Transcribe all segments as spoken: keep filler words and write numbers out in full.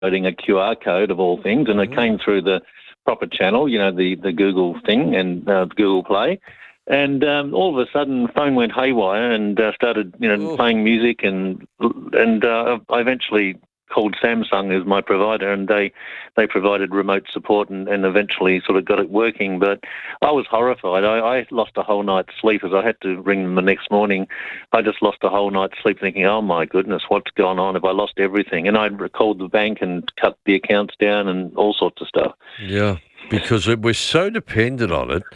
downloading a Q R code of all things, and it came through the proper channel, you know, the, the Google thing and uh, Google Play. And um, all of a sudden, the phone went haywire and uh, started, you know, Oh. playing music. And and uh, I eventually called Samsung as my provider, and they they provided remote support and, and eventually sort of got it working. But I was horrified. I, I lost a whole night's sleep as I had to ring them the next morning. I just lost a whole night's sleep thinking, oh, my goodness, what's gone on? Have I lost everything? And I'd called the bank and cut the accounts down and all sorts of stuff. Yeah, because it- we're so dependent on it.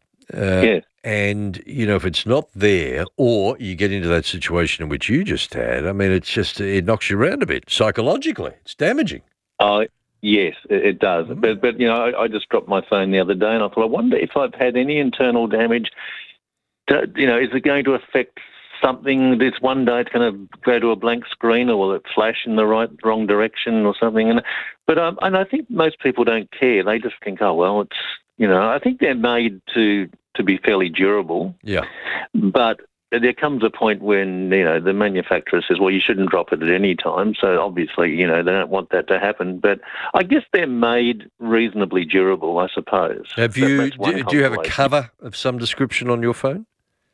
Uh, Yeah. And, you know, if it's not there, or you get into that situation in which you just had, I mean, it's just, it knocks you around a bit psychologically. It's damaging. Oh, yes, it, it does. Mm. But, but you know, I, I just dropped my phone the other day and I thought, I wonder if I've had any internal damage. To, you know, is it going to affect something? This one day it's going to go to a blank screen, or will it flash in the right wrong direction or something? And but um, and I think most people don't care. They just think, oh well, it's you know. I think they're made to to be fairly durable. Yeah. But there comes a point when, you know, the manufacturer says, well, you shouldn't drop it at any time. So obviously, you know, they don't want that to happen. But I guess they're made reasonably durable, I suppose. Have That- you, that's one do, do you have a consolation. cover of some description on your phone?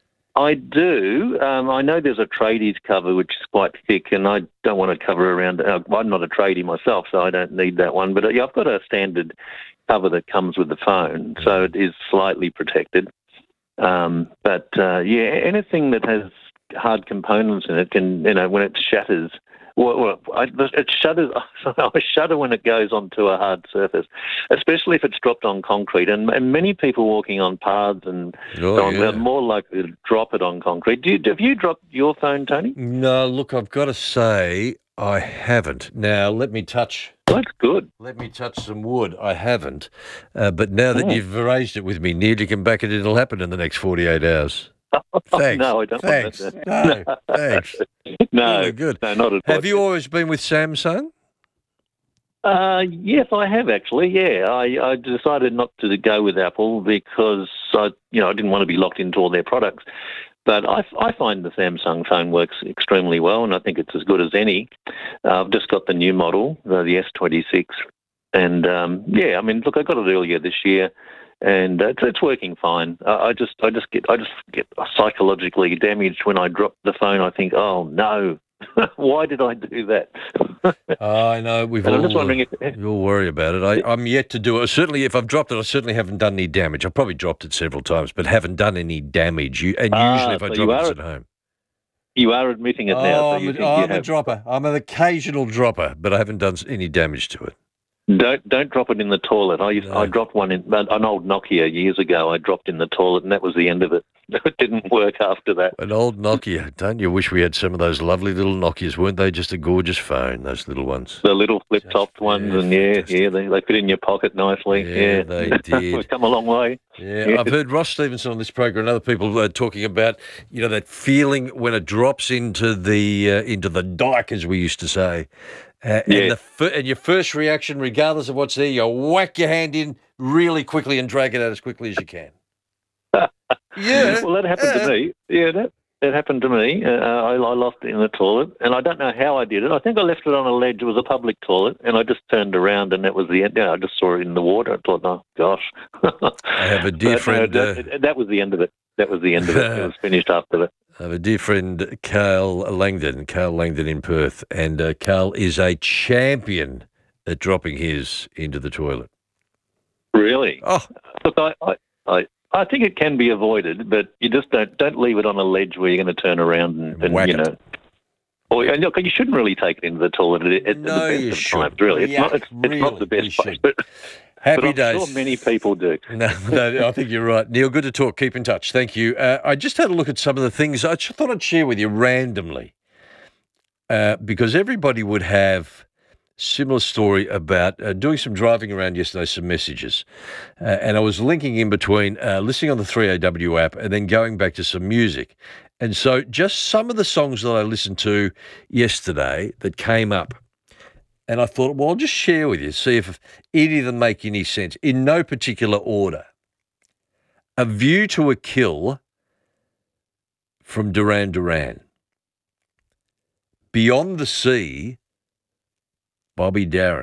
I do. Um, I know there's a tradies cover which is quite thick, and I don't want to cover around. Uh, I'm not a tradie myself, so I don't need that one. But uh, yeah, I've got a standard cover that comes with the phone, so it is slightly protected. Um, but uh, yeah, anything that has hard components in it can, you know, when it shatters. Well, well I, it shudders. I shudder when it goes onto a hard surface, especially if it's dropped on concrete. And, and many people walking on paths and Oh, so on yeah. are more likely to drop it on concrete. Do you, have you dropped your phone, Tony? No, look, I've got to say I haven't. Now, let me touch. Well, that's good. Let me touch some wood. I haven't. Uh, but now that Mm. you've raised it with me, Neil, you can back it. It'll happen in the next forty-eight hours. Thanks. No, I don't Thanks. want that. No, thanks. No, Really good. no, not at all. Have you always been with Samsung? Uh, yes, I have actually. Yeah, I, I decided not to go with Apple because I, you know, I didn't want to be locked into all their products. But I, I find the Samsung phone works extremely well, and I think it's as good as any. Uh, I've just got the new model, uh, the S twenty-six, and um, yeah, I mean, look, I got it earlier this year, and uh, it's, it's working fine. Uh, I just, I just get, I just get psychologically damaged when I drop the phone. I think, oh no, why did I do that? I know we've And all. I'm just wondering if- we all worry about it. I, I'm yet to do it. Certainly, if I've dropped it, I certainly haven't done any damage. I've probably dropped it several times, but haven't done any damage. You, and Ah, usually, if I so drop you it, it's are- at home. You are admitting it now, Oh, so I'm, you a, think I'm you a have. dropper. I'm an occasional dropper, but I haven't done any damage to it. Don't don't drop it in the toilet. I used, No. I dropped one in an old Nokia years ago. I dropped in the toilet, and that was the end of it. It didn't work after that. An old Nokia. Don't you wish we had some of those lovely little Nokias? Weren't they just a gorgeous phone, those little ones? The little flip top Just- ones, yeah, and yeah, fantastic. yeah, they, they fit in your pocket nicely. Yeah, Yeah, they We've did. come a long way. Yeah, Yeah. I've heard Ross Stevenson on this program and other people uh, talking about, you know, that feeling when it drops into the uh, into the dike, as we used to say, uh, Yeah. and the fir- and your first reaction, regardless of what's there, you whack your hand in really quickly and drag it out as quickly as you can. Yeah. Well, that happened yeah. to me. Yeah, that that happened to me. Uh, I, I lost it in the toilet, and I don't know how I did it. I think I left it on a ledge. It was a public toilet, and I just turned around, and that was the end. Yeah, I just saw it in the water. I thought, oh gosh. I have a dear But, no, friend. Uh, that, that was the end of it. That was the end of it. It was finished after that. I have a dear friend, Carl Langdon, Carl Langdon in Perth, and uh, Carl is a champion at dropping his into the toilet. Really? Oh, Look, I, I, I, I think it can be avoided, but you just don't don't leave it on a ledge where you're going to turn around and, and Whack you it. know. Or and look, you shouldn't really take it into the toilet at, at No, the you best of shouldn't. times. Really, it's Yeah, not. It's, it's not the really, best you place, should. but, happy but I'm days. sure many people do. No, no, I think you're right. Neil, good to talk. Keep in touch. Thank you. Uh, I just had a look at some of the things I just thought I'd share with you randomly uh, because everybody would have similar story about uh, doing some driving around yesterday, some messages. Uh, and I was linking in between uh, listening on the three A W app and then going back to some music. And so just some of the songs that I listened to yesterday that came up. And I thought, well, I'll just share with you, see if any of them make any sense, in no particular order. A View to a Kill from Duran Duran. Beyond the Sea Bobby Darin.